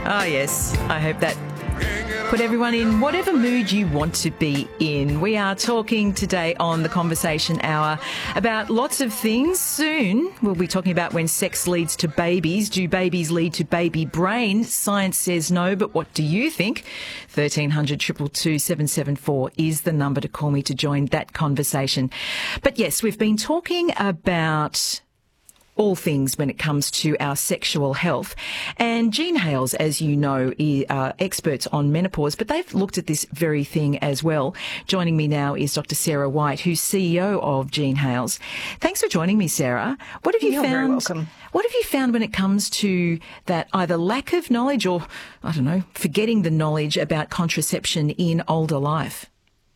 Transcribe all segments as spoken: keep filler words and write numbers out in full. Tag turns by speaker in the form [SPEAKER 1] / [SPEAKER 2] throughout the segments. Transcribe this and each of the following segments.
[SPEAKER 1] Ah, yes. I hope that put everyone in whatever mood you want to be in. We are talking today on the Conversation Hour about lots of things. Soon we'll be talking about when sex leads to babies. Do babies lead to baby brain? Science says no, but what do you think? thirteen hundred, two two two, seven seven four is the number to call me to join that conversation. But yes, we've been talking about all things when it comes to our sexual health. And Jean Hales, as you know, are experts on menopause, but they've looked at this very thing as well. Joining me now is Doctor Sarah White, who's C E O of Jean Hales. Thanks for joining me, Sarah. What have you
[SPEAKER 2] You're
[SPEAKER 1] found?
[SPEAKER 2] very welcome.
[SPEAKER 1] What have you found when it comes to that either lack of knowledge or, I don't know, forgetting the knowledge about contraception in older life?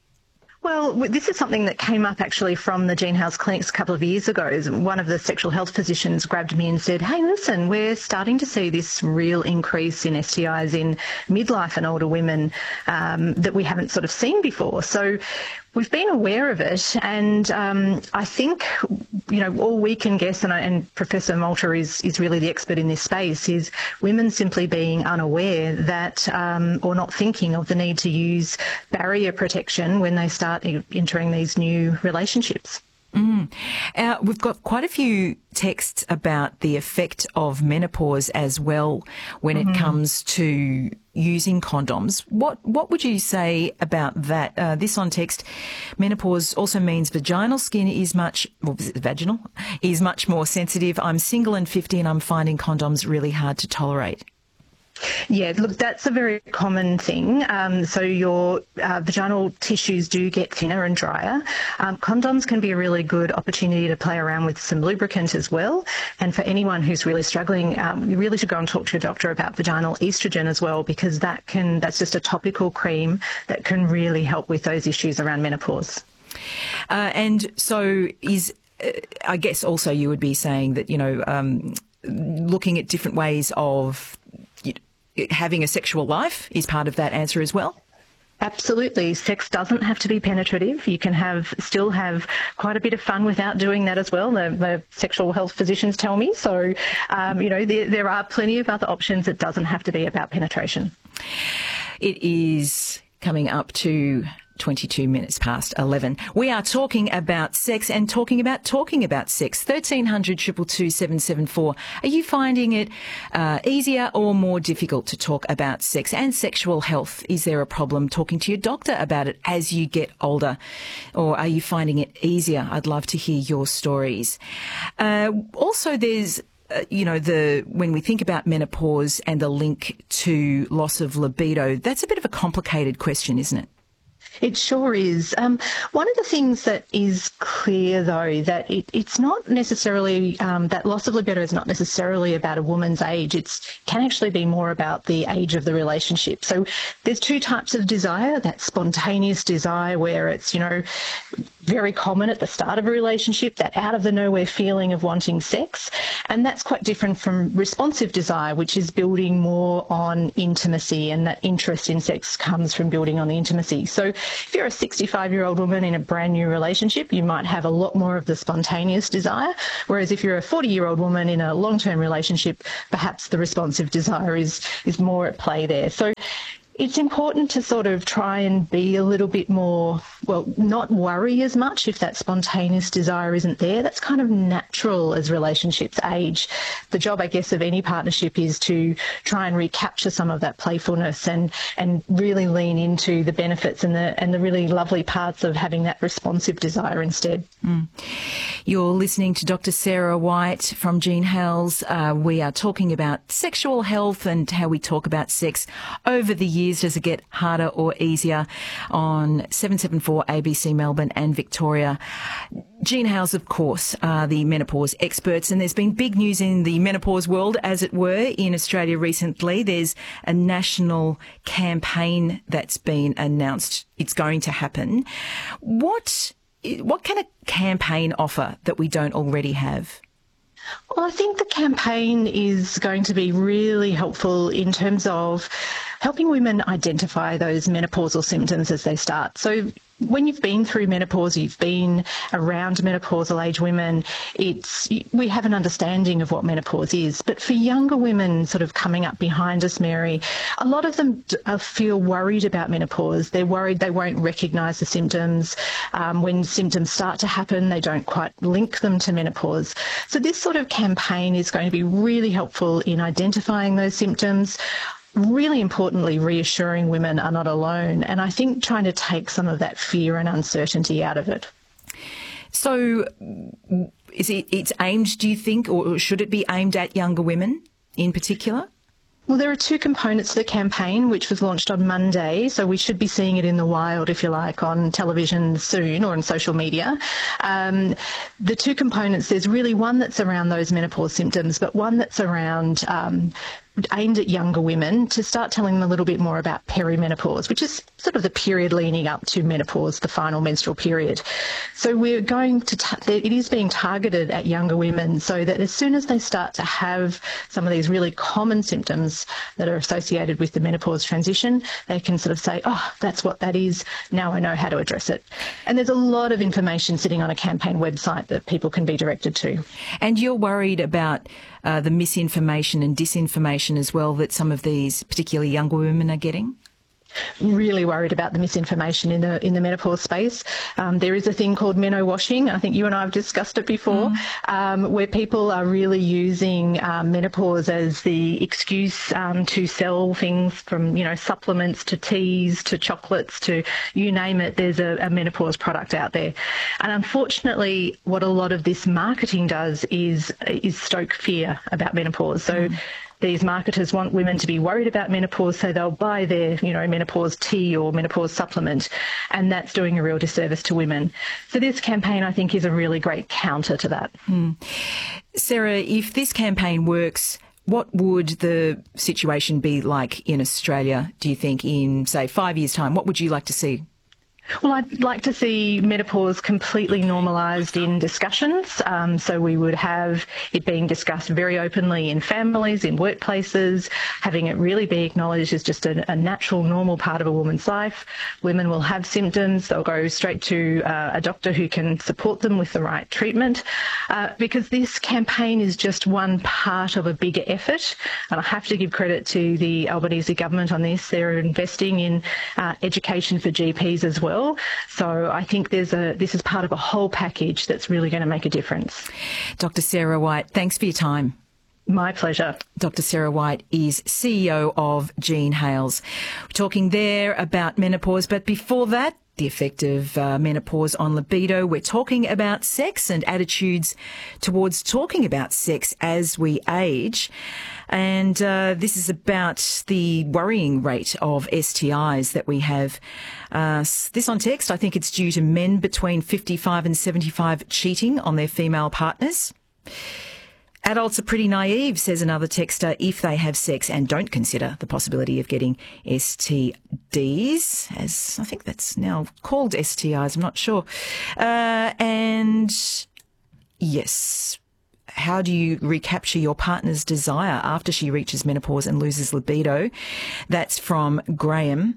[SPEAKER 2] Well, this is something that came up actually from the Jean Hales clinics a couple of years ago. One of the sexual health physicians grabbed me and said, hey, listen, we're starting to see this real increase in S T Is in midlife and older women um, that we haven't sort of seen before. So we've been aware of it, and um, I think, you know, all we can guess, and, I, and Professor Malta is, is really the expert in this space, is women simply being unaware that, um, or not thinking of the need to use barrier protection when they start entering these new relationships.
[SPEAKER 1] Mm. Uh, we've got quite a few texts about the effect of menopause as well when mm-hmm. it comes to using condoms. What what would you say about that? Uh, this on text, menopause also means vaginal skin is much, well, vaginal, is much more sensitive. I'm single and fifty and I'm finding condoms really hard to tolerate.
[SPEAKER 2] Yeah, look, that's a very common thing. Um, so your uh, vaginal tissues do get thinner and drier. Um, condoms can be a really good opportunity to play around with some lubricant as well. And for anyone who's really struggling, um, you really should go and talk to your doctor about vaginal estrogen as well, because that can that's just a topical cream that can really help with those issues around menopause.
[SPEAKER 1] Uh, and so is, uh, I guess also you would be saying that, you know, um, looking at different ways of having a sexual life is part of that answer as well?
[SPEAKER 2] Absolutely. Sex doesn't have to be penetrative. You can have still have quite a bit of fun without doing that as well, the, the sexual health physicians tell me. So, um, you know, there, there are plenty of other options. It doesn't have to be about penetration.
[SPEAKER 1] It is coming up to twenty-two minutes past eleven. We are talking about sex and talking about talking about sex. thirteen hundred, two two two, seven seven four. Are you finding it uh, easier or more difficult to talk about sex and sexual health? Is there a problem talking to your doctor about it as you get older? Or are you finding it easier? I'd love to hear your stories. Uh, also, there's Uh, you know, the when we think about menopause and the link to loss of libido, that's a bit of a complicated question, isn't it?
[SPEAKER 2] It sure is. Um, one of the things that is clear, though, that it, it's not necessarily, um, that loss of libido is not necessarily about a woman's age. It can actually be more about the age of the relationship. So there's two types of desire, that spontaneous desire where it's, you know, very common at the start of a relationship, that out of the nowhere feeling of wanting sex. And that's quite different from responsive desire, which is building more on intimacy, and that interest in sex comes from building on the intimacy. So if you're a sixty-five-year-old woman in a brand new relationship, you might have a lot more of the spontaneous desire, whereas if you're a forty-year-old woman in a long-term relationship, perhaps the responsive desire is, is more at play there. So it's important to sort of try and be a little bit more, well, not worry as much if that spontaneous desire isn't there. That's kind of natural as relationships age. The job, I guess, of any partnership is to try and recapture some of that playfulness and, and really lean into the benefits and the and the really lovely parts of having that responsive desire instead.
[SPEAKER 1] Mm. You're listening to Doctor Sarah White from Jean Hales. Uh, we are talking about sexual health and how we talk about sex over the years. Does it get harder or easier? On seven seven four A B C Melbourne and Victoria. Jean Hales, of course, are the menopause experts, and there's been big news in the menopause world, as it were, in Australia recently. There's a national campaign that's been announced. It's going to happen. What, what can a campaign offer that we don't already have?
[SPEAKER 2] Well, I think the campaign is going to be really helpful in terms of helping women identify those menopausal symptoms as they start. So when you've been through menopause, you've been around menopausal age women, it's we have an understanding of what menopause is. But for younger women sort of coming up behind us, Mary, a lot of them feel worried about menopause. They're worried they won't recognise the symptoms. Um, when symptoms start to happen, they don't quite link them to menopause. So this sort of campaign is going to be really helpful in identifying those symptoms. Really importantly, reassuring women are not alone, and I think trying to take some of that fear and uncertainty out of it.
[SPEAKER 1] So is it it's aimed, do you think, or should it be aimed at younger women in particular?
[SPEAKER 2] Well, there are two components to the campaign, which was launched on Monday, so we should be seeing it in the wild, if you like, on television soon or on social media. Um, the two components, there's really one that's around those menopause symptoms, but one that's around um, aimed at younger women to start telling them a little bit more about perimenopause, which is sort of the period leading up to menopause, the final menstrual period. So we're going to, t- it is being targeted at younger women so that as soon as they start to have some of these really common symptoms that are associated with the menopause transition, they can sort of say, oh, that's what that is. Now I know how to address it. And there's a lot of information sitting on a campaign website that people can be directed to.
[SPEAKER 1] And you're worried about uh, the misinformation and disinformation as well that some of these particularly younger women are getting?
[SPEAKER 2] Really worried about the misinformation in the in the menopause space. Um, there is a thing called meno washing. I think you and I have discussed it before, mm. um, where people are really using um, menopause as the excuse um, to sell things from, you know, supplements to teas to chocolates to you name it. There's a, a menopause product out there, and unfortunately, what a lot of this marketing does is is stoke fear about menopause. So. Mm. These marketers want women to be worried about menopause, so they'll buy their, you know, menopause tea or menopause supplement, and that's doing a real disservice to women. So this campaign, I think, is a really great counter to that.
[SPEAKER 1] Mm. Sarah, if this campaign works, what would the situation be like in Australia, do you think, in, say, five years' time? What would you like to see?
[SPEAKER 2] Well, I'd like to see menopause completely normalised in discussions. Um, so we would have it being discussed very openly in families, in workplaces, having it really be acknowledged as just a, a natural, normal part of a woman's life. Women will have symptoms. They'll go straight to uh, a doctor who can support them with the right treatment, uh, because this campaign is just one part of a bigger effort. And I have to give credit to the Albanese government on this. They're investing in uh, education for G Ps as well. So I think there's a this is part of a whole package that's really going to make a difference.
[SPEAKER 1] Doctor Sarah White, thanks for your time.
[SPEAKER 2] My pleasure.
[SPEAKER 1] Doctor Sarah White is C E O of Jean Hales. We're talking there about menopause, but before that, the effect of uh, menopause on libido. We're talking about sex and attitudes towards talking about sex as we age. And uh, this is about the worrying rate of S T Is that we have. Uh, this on text, I think it's due to men between fifty-five and seventy-five cheating on their female partners. Adults are pretty naive, says another texter, if they have sex and don't consider the possibility of getting S T Ds, as I think that's now called S T Is, I'm not sure. Uh, and yes, how do you recapture your partner's desire after she reaches menopause and loses libido? That's from Graham.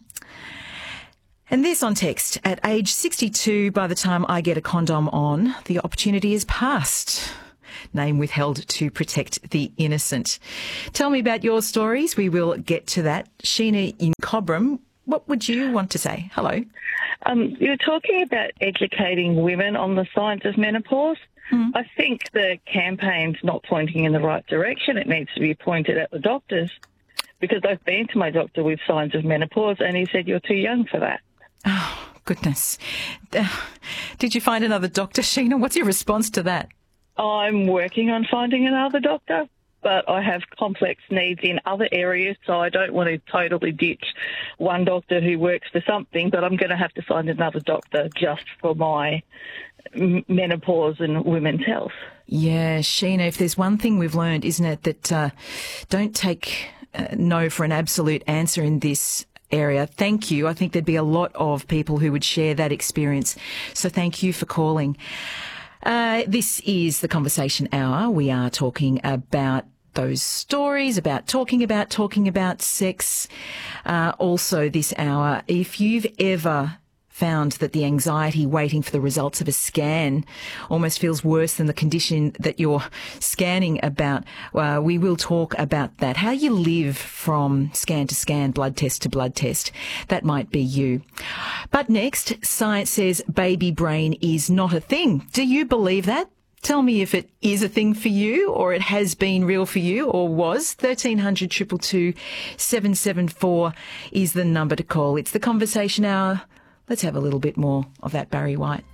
[SPEAKER 1] And this on text, at age sixty-two, by the time I get a condom on, the opportunity is past. Name withheld to protect the innocent. Tell me about your stories. We will get to that. Sheena in Cobram, what would you want to say? Hello.
[SPEAKER 3] Um, you're talking about educating women on the signs of menopause. Mm. I think the campaign's not pointing in the right direction. It needs to be pointed at the doctors, because I've been to my doctor with signs of menopause and he said, you're too young for that.
[SPEAKER 1] Oh, goodness. Uh, did you find another doctor, Sheena? What's your response to that?
[SPEAKER 3] I'm working on finding another doctor, but I have complex needs in other areas, so I don't want to totally ditch one doctor who works for something, but I'm going to have to find another doctor just for my menopause and women's health.
[SPEAKER 1] Yeah, Sheena, if there's one thing we've learned, isn't it, that uh, don't take uh, no for an absolute answer in this area. Thank you. I think there'd be a lot of people who would share that experience. So thank you for calling. Uh, this is the Conversation Hour. We are talking about those stories, about talking about, talking about sex. Uh, also this hour, if you've ever found that the anxiety waiting for the results of a scan almost feels worse than the condition that you're scanning about. Uh, we will talk about that. How you live from scan to scan, blood test to blood test. That might be you. But next, science says baby brain is not a thing. Do you believe that? Tell me if it is a thing for you, or it has been real for you, or was. thirteen hundred, two two two, seven seven four is the number to call. It's the Conversation Hour. Let's have a little bit more of that Barry White.